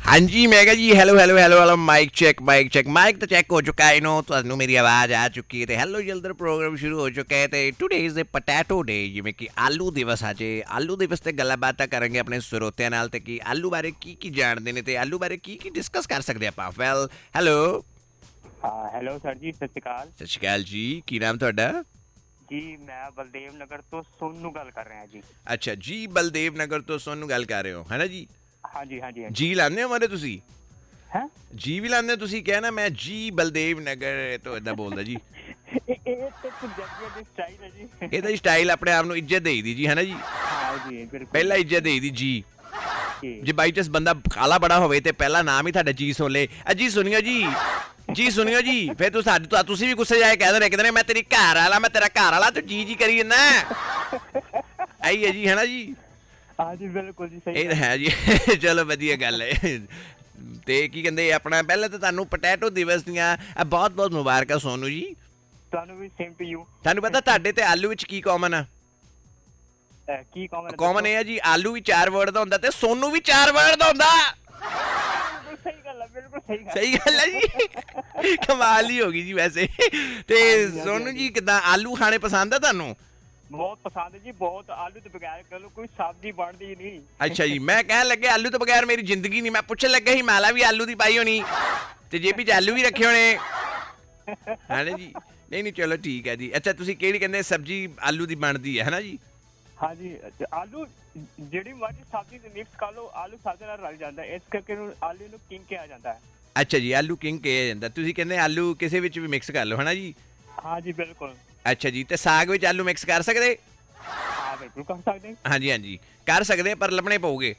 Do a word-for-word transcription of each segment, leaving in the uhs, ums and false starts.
हाँ जी मैं कहा जी hello hello hello hello mic check mic check mic तो चेक हो चुका है नो तो मेरी आवाज़ आ चुकी है हेलो जल्दी प्रोग्राम शुरू हो चुका है तो टुडे इज़ द ਪੋਟੈਟੋ ਡੇ ਜਿਵੇਂ ਕਿ ਆਲੂ ਦਿਵਸ ਆ ਜੇ ਆਲੂ ਦਿਵਸ ਤੇ ਗੱਲਾਂ ਬਾਤਾਂ ਕਰਾਂਗੇ ਆਪਣੇ ਸਰੋਤਿਆਂ ਨਾਲ ਤੇ ਕਿ ਆਲੂ ਬਾਰੇ ਕੀ ਕੀ ਜਾਣਦੇ ਨੇ ਤੇ ਆਲੂ ਬਾਰੇ ਕੀ ਕੀ ਡਿਸਕਸ ਕਰ ਸਕਦੇ ਆਪਾਂ ਵੈਲ ਹੈਲੋ ਹਾਂ ਹੈਲੋ ਸਰ ਜੀ, ਸਤਿ ਸ਼੍ਰੀ ਅਕਾਲ। ਸਤਿ ਸ਼੍ਰੀ ਅਕਾਲ ਜੀ, ਕੀ ਨਾਮ ਤੁਹਾਡਾ? ਜੀ ਮੈਂ ਬਲਦੇਵ ਨਗਰ ਤੋਂ ਸੋਨੂ ਗੱਲ ਕਰ ਰਿਹਾ ਜੀ। ਅੱਛਾ ਜੀ, ਬਲਦੇਵ ਨਗਰ ਤੋਂ ਸੋਨੂ ਗੱਲ ਕਰ ਰਹੇ ਹੋ ਹੈ ਨਾ ਜੀ? ਹਾਂਜੀ ਹਾਂਜੀ ਹਾਂਜੀ। ਜੀ ਲਾਉਂਦੇ ਹੋ ਮਾਰੇ ਤੁਸੀਂ? ਹੈ ਜੀ ਵੀ ਲਾਉਂਦੇ ਹੋ ਤੁਸੀਂ? ਕਹਿਣਾ ਮੈਂ ਜੀ ਬਲਦੇਵ ਨਗਰ ਤੋਂ ਏਦਾਂ ਬੋਲਦਾ ਜੀ। ਇਹ ਤੇ ਪੰਜਾਬੀਆਂ ਦੀ ਸਟਾਈਲ ਹੈ ਜੀ। ਇਹਦਾ ਸਟਾਈਲ ਆਪਣੇ ਆਪ ਨੂੰ ਇੱਜ਼ਤ ਦੇਈ ਦੀ ਜੀ ਹੈ ਨਾ ਜੀ? ਹਾਂ ਜੀ ਬਿਲਕੁਲ। ਪਹਿਲਾਂ ਇੱਜ਼ਤ ਦੇਈ ਦੀ ਜੀ। ਜੇ ਬਾਈ ਚਾਂਸ ਬੰਦਾ ਕਾਲਾ ਬੜਾ ਹੋਵੇ ਤੇ ਪਹਿਲਾ ਨਾਮ ਹੀ ਤੁਹਾਡਾ ਜੀ ਸੁਣ ਲੇ, ਅਜੀ ਸੁਣਿਓ ਜੀ ਜੀ ਸੁਣਿਓ ਜੀ, ਫਿਰ ਤੂੰ ਸਾਡੇ ਤੁਸੀਂ ਵੀ ਗੁੱਸੇ ਜਾਏ ਕਹਿ ਦੇਣਾ ਕਿਤੇ ਮੈਂ ਤੇਰੀ ਘਰ ਵਾਲਾ ਮੈਂ ਤੇਰਾ ਘਰ ਵਾਲਾ ਤੂੰ ਜੀ ਜੀ ਕਰੀ ਜਾਂਦਾ ਆਈ ਹੈ ਜੀ ਹੈ ਨਾ ਜੀ? ਹਾਂ ਜੀ ਬਿਲਕੁਲ ਜੀ, ਸਹੀ ਇਹ ਹੈ ਜੀ। ਚਲੋ ਵਧੀਆ ਗੱਲ ਹੈ। ਤੇ ਕੀ ਕਹਿੰਦੇ ਆਪਣਾ ਪਹਿਲਾਂ ਤਾਂ ਤੁਹਾਨੂੰ ਪੋਟੈਟੋ ਦਿਵਸ ਦੀਆਂ ਬਹੁਤ ਬਹੁਤ ਮੁਬਾਰਕਾਂ ਸੋਨੂ ਜੀ। ਤੁਹਾਨੂੰ ਵੀ ਸੇਮ ਟੂ ਯੂ। ਤੁਹਾਨੂੰ ਪਤਾ ਤੁਹਾਡੇ ਤੇ ਆਲੂ ਵਿੱਚ ਕੀ ਕਾਮਨ ਆ? ਕੀ ਕਾਮਨ? ਕਾਮਨ ਇਹ ਆ ਜੀ ਆਲੂ ਵੀ ਚਾਰ ਵਰਡ ਦਾ ਹੁੰਦਾ ਤੇ ਸੋਨੂ ਵੀ ਚਾਰ ਵਰਡ ਦਾ ਹੁੰਦਾ। ਸਹੀ ਗੱਲ ਹੈ, ਬਿਲਕੁਲ ਸਹੀ ਗੱਲ। ਸਹੀ ਗੱਲ ਹੈ ਜੀ, ਕਮਾਲ ਹੀ ਹੋ ਗਈ ਜੀ ਵੈਸੇ। ਤੇ ਸੋਨੂ ਜੀ ਕਿੱਦਾਂ ਆਲੂ ਖਾਣੇ ਪਸੰਦ ਆ ਤੁਹਾਨੂੰ? ਬਹੁਤ ਪਸੰਦ ਹੈ ਜੀ, ਬਹੁਤ। ਆਲੂ ਤੋਂ ਬਗੈਰ ਚਲੋ ਕੋਈ ਸਬਜ਼ੀ ਬਣਦੀ ਨਹੀਂ। ਅੱਛਾ ਜੀ, ਮੈਂ ਕਹਿਣ ਲੱਗੇ ਆਲੂ ਤੋਂ ਬਗੈਰ ਮੇਰੀ ਜ਼ਿੰਦਗੀ ਨਹੀਂ। ਮੈਂ ਪੁੱਛਣ ਲੱਗਾ ਸੀ ਮਾਲਾ ਵੀ ਆਲੂ ਦੀ ਪਾਈ ਹੋਣੀ ਤੇ ਜੇਬੀ ਚ ਆਲੂ ਵੀ ਰੱਖੇ ਹੋਣੇ ਹੈ ਨਾ ਜੀ? ਨਹੀਂ ਨਹੀਂ ਚਲੋ ਠੀਕ ਹੈ ਜੀ। ਅੱਛਾ ਤੁਸੀਂ ਕਿਹੜੀ ਕਹਿੰਦੇ ਸਬਜ਼ੀ ਆਲੂ ਦੀ ਬਣਦੀ ਹੈ ਨਾ ਜੀ? ਹਾਂਜੀ, ਆਲੂ ਜਿਹੜੀ ਮਰਜ਼ੀ ਸਬਜ਼ੀ ਮਿਕਸ ਕਰ ਲਓ, ਆਲੂ ਸਬਜ਼ੀ ਨਾਲ ਰਲ ਜਾਂਦਾ, ਇਸ ਕਰਕੇ ਆਲੂ ਨੂੰ ਕਿੰਗ ਕਿਹਾ ਜਾਂਦਾ ਹੈ। ਅੱਛਾ ਜੀ, ਆਲੂ ਕਿੰਗ ਕਿਹਾ ਜਾਂਦਾ। ਤੁਸੀਂ ਕਹਿੰਦੇ ਆਲੂ ਕਿਸੇ ਵਿੱਚ ਵੀ ਮਿਕਸ ਕਰ ਲਓ ਹੈ ਨਾ ਜੀ? ਹਾਂ ਜੀ ਬਿਲਕੁਲ। ਅੱਛਾ ਜੀ, ਤੇ ਸਾਗ ਵਿੱਚ ਆਲੂ ਮਿਕਸ ਕਰ ਸਕਦੇ? ਹਾਂ ਬਿਲਕੁਲ ਕਰ ਸਕਦੇ। ਹਾਂਜੀ ਹਾਂਜੀ ਕਰ ਸਕਦੇ, ਪਰ ਲੱਭਣੇ ਪਊਗੇ।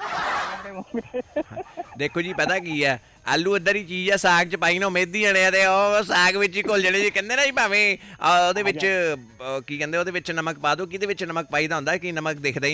ਦੇਖੋ ਜੀ ਪਤਾ ਕੀ ਆ, ਆਲੂ ਇੱਧਰ ਹੀ ਚੀਜ਼ ਆ, ਸਾਗ ਚ ਪਾਈ ਨਾ ਮੇਦੀ ਜਾਣੇ ਆ ਤੇ ਉਹ ਸਾਗ ਵਿੱਚ ਹੀ ਘੁਲ ਜਾਣੇ ਜੀ। ਕਹਿੰਦੇ ਨਾ ਜੀ ਭਾਵੇਂ ਉਹਦੇ ਵਿੱਚ ਕੀ ਕਹਿੰਦੇ ਉਹਦੇ ਵਿੱਚ ਨਮਕ ਪਾ ਦਿਓ, ਕਿਹਦੇ ਵਿੱਚ ਨਮਕ ਪਾਈਦਾ ਹੁੰਦਾ ਕਿ ਨਮਕ ਦਿਖਦਾ ਹੀ